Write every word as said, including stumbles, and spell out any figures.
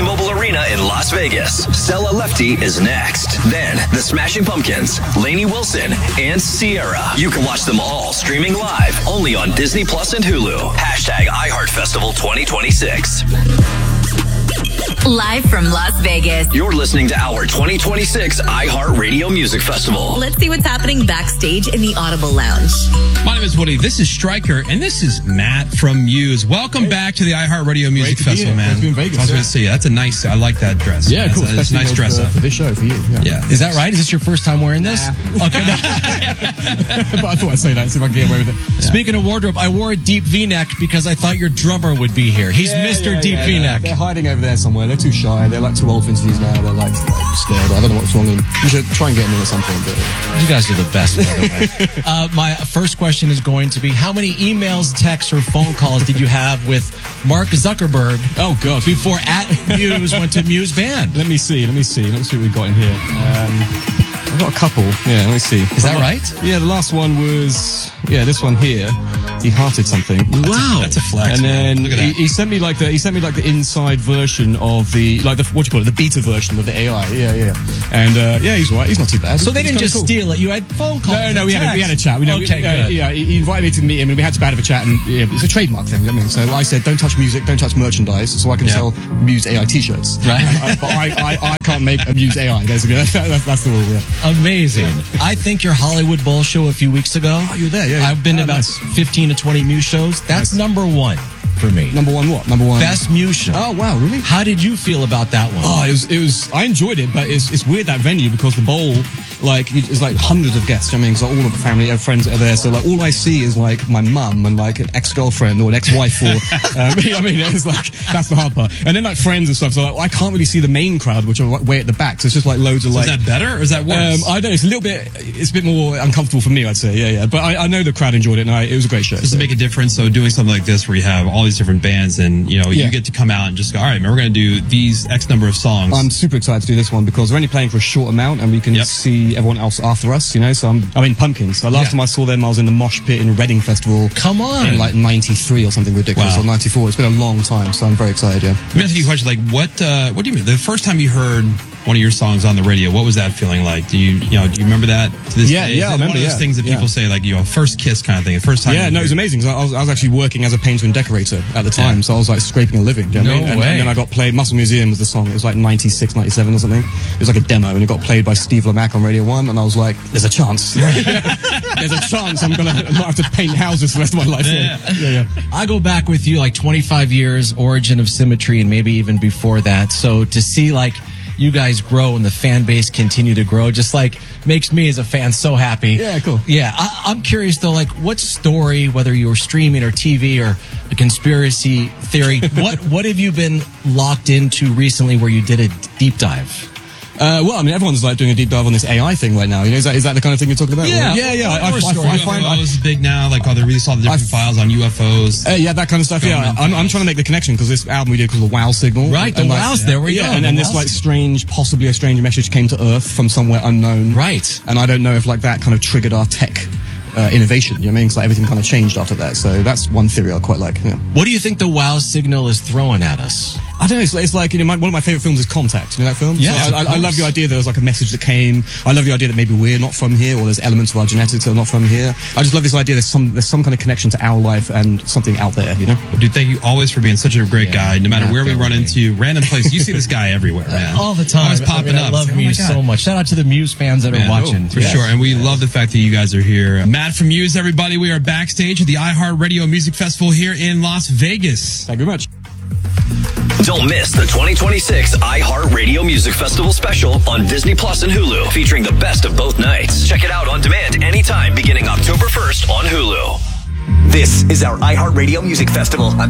T-Mobile Arena in Las Vegas. Stella Lefty is next. Then, the Smashing Pumpkins, Lainey Wilson, and Sierra. You can watch them all streaming live only on Disney Plus and Hulu. Hashtag iHeartFestival twenty twenty-six. Live from Las Vegas. You're listening to our twenty twenty-six iHeartRadio Music Festival. Let's see what's happening backstage in the Audible Lounge. My name is Woody. This is Stryker, and this is Matt from Muse. Welcome hey. back to the iHeartRadio Music Festival, man. In Vegas, I was yeah. going to say, that's a nice, I like that dress. Yeah, man. cool. It's a nice dress for, up. For this show, for you. Yeah. yeah. Is that right? Is this your first time wearing this? Nah. Okay. But I thought I'd say that, see if I can get away with it. Yeah. Speaking of wardrobe, I wore a deep V-neck because I thought your drummer would be here. He's yeah, Mister yeah, Deep yeah, V-neck. They're hiding over there somewhere. They're too shy. They're like too old for interviews now. They're like, like scared. I don't know what's wrong with them. You should try and get them in at some point. But... You guys are the best, by the way. uh, my first question is going to be, how many emails, texts, or phone calls did you have with Mark Zuckerberg oh, God. before at Muse went to Muse Band? Let me see. Let me see. Let me see what we've got in here. Um... I've got a couple. Yeah, let me see. Is that right? Yeah, the last one was, yeah, this one here. He hearted something. Wow. That's a, that's a flex. And then Look at he, that. he sent me like the he sent me like the inside version of the like the what do you call it the beta version of the A I. Yeah, yeah. And uh, yeah, he's all right. He's not too bad. So they He's didn't kinda just cool. steal it. You had phone calls. No, no, we had a, we had a text. chat. We, know, okay, we, uh, good. yeah, he he invited me to meet him, and we had a bit of a chat. And yeah, it's a trademark thing. I mean, so I said, don't touch music, don't touch merchandise, so I can Yeah. sell Muse A I T-shirts. Right. I, but I, I, I can't make a Muse A I. Basically, that's, that's, that's the rule. Yeah. Amazing. I think your Hollywood Bowl show a few weeks ago. Oh, you were there, yeah. I've been to Oh, about nice. fifteen to twenty Muse shows. That's Nice. number one for me. Number one, what? Number one. Best Muse show. Oh wow, really? How did you feel about that one? Oh, it was, it was, I enjoyed it, but it's, it's weird that venue because the bowl, like, it's like hundreds of guests. I mean, so all of the family, and friends are there. So, like, all I see is like my mum and like an ex-girlfriend or an ex-wife or, um, I mean, it's like, that's the hard part. And then like friends and stuff. So, like, I can't really see the main crowd, which are like, way at the back. So it's just like loads of So like. is that better or is that worse? Um, I don't know. It's a little bit, it's a bit more uncomfortable for me, I'd say. Yeah, yeah. But I, I know the crowd enjoyed it and I, it was a great show. Just so. to make a difference, so doing something like this where you have all these different bands and, you know, Yeah. you get to come out and just go, all right, man, we're going to do these X number of songs. I'm super excited to do this one because we're only playing for a short amount and we can Yep. see everyone else after us, you know. So I'm, I mean, Pumpkins. So last Yeah. time I saw them, I was in the Mosh Pit in Reading Festival. Come on. In like ninety-three or something ridiculous, Wow. or ninety-four. It's been a long time, so I'm very excited, yeah. Let me ask you a question. Like, what, uh, what do you mean? The first time you heard one of your songs on the radio, what was that feeling like? Do you, you know, do you remember that to this Yeah, day? yeah, Is I it remember, one of those yeah, things that yeah. people say, like, you know, first kiss kind of thing, the first time. Yeah, you no, it was heard- amazing. 'Cause I was, I was actually working as a painter and decorator at the time, Yeah. so I was like scraping a living. Do you know what I No mean? And, way. and then I got played, Muscle Museum was the song, it was like ninety-six, ninety-seven or something. It was like a demo, and it got played by Steve Lamacq on Radio one, and I was like, there's a chance. There's a chance I'm gonna not have to paint houses for the rest of my life. Yeah. yeah, yeah. I go back with you like twenty-five years, Origin of Symmetry, and maybe even before that. So to see like you guys grow and the fan base continue to grow just like makes me as a fan so happy. Yeah, cool. Yeah, I, I'm curious though, like what story, whether you were streaming or T V or a conspiracy theory, what what have you been locked into recently where you did a deep dive? Uh, well, I mean, everyone's like doing a deep dive on this A I thing right now. You know, is that, is that the kind of thing you're talking about? Yeah. yeah, yeah. I, I, Or I, story. I find, I, U F Os is big now, like, oh, they released all the different I- files on U F Os. Uh, yeah, that kind of stuff. Yeah, Government I'm, I'm files. trying to make the connection because this album we did called the Wow Signal. Right, the And, like, Wows, there we yeah, go, and the then this Wow like Signal. strange, possibly a strange message came to Earth from somewhere unknown. Right. And I don't know if like that kind of triggered our tech uh, innovation. You know what I mean? Because like, everything kind of changed after that. So that's one theory I quite like. Yeah. What do you think the wow signal is throwing at us? I don't know. It's, it's like, you know, my, one of my favorite films is Contact. You know that film? Yes, So I, of I, I love course. the idea that there's like a message that came. I love the idea that maybe we're not from here, or there's elements of our genetics that are not from here. I just love this idea. There's some there's some kind of connection to our life and something out there. You know? Dude, thank you always for being such a great Yeah, guy. No matter where we run definitely. into, random places, you see this guy everywhere, man. All the time. Always popping I mean, I up. love It's like, oh my Muse God. so much. Shout out to the Muse fans that Man, are watching. oh, for Yes. sure. And we love the fact that you guys are here. Matt from Muse, everybody. We are backstage at the iHeartRadio Music Festival here in Las Vegas. Thank you very much. Don't miss the twenty twenty-six iHeartRadio Music Festival special on Disney Plus and Hulu, featuring the best of both nights. Check it out on demand anytime beginning October first on Hulu. This is our iHeartRadio Music Festival on